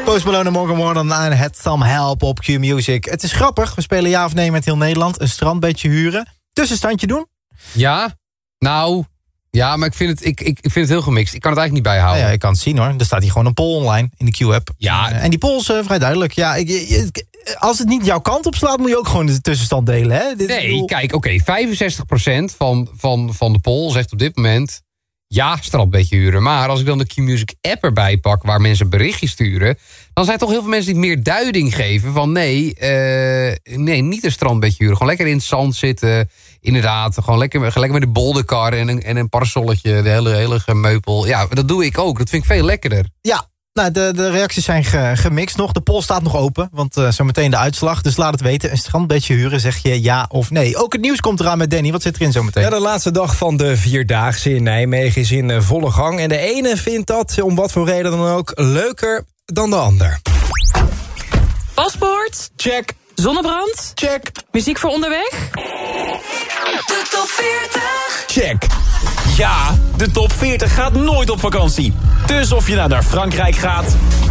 Post Malone en Morgan Wallen aan Had Some Help op Q-Music. Het is grappig, we spelen ja of nee met heel Nederland. Een strandbedje huren. Tussenstandje doen? Ja, nou... Ja, maar ik vind het heel gemixt. Ik kan het eigenlijk niet bijhouden. Ja, ik kan het zien hoor. Er staat hier gewoon een poll online in de Q-app. Ja. En die poll is vrij duidelijk. Ja, als het niet jouw kant op slaat, moet je ook gewoon de tussenstand delen. Hè? Kijk, oké, 65% van de poll zegt op dit moment... ja, strandbedje huren. Maar als ik dan de Q-Music app erbij pak... waar mensen berichtjes sturen... dan zijn toch heel veel mensen die meer duiding geven... van nee, niet een strandbedje huren. Gewoon lekker in het zand zitten... Inderdaad, gewoon lekker met de bolderkar en een parasolletje, de hele gemeupel. Ja, dat doe ik ook. Dat vind ik veel lekkerder. Ja, nou, de reacties zijn gemixt nog. De poll staat nog open, want zometeen de uitslag. Dus laat het weten. Een strandbedje huren, zeg je ja of nee? Ook het nieuws komt eraan met Danny. Wat zit erin zometeen? Ja, de laatste dag van de Vierdaagse in Nijmegen is in volle gang. En de ene vindt dat, om wat voor reden dan ook, leuker dan de ander. Paspoort? Check. Zonnebrand? Check. Muziek voor onderweg? De top 40. Check. Ja, de top 40 gaat nooit op vakantie. Dus of je nou naar Frankrijk gaat,